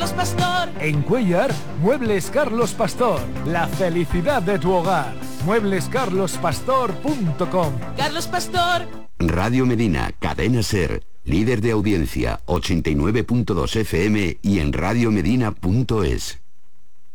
Carlos Pastor. En Cuéllar, Muebles Carlos Pastor. La felicidad de tu hogar. Mueblescarlospastor.com. Carlos Pastor. Radio Medina, Cadena Ser, líder de audiencia, 89.2 FM y en radiomedina.es.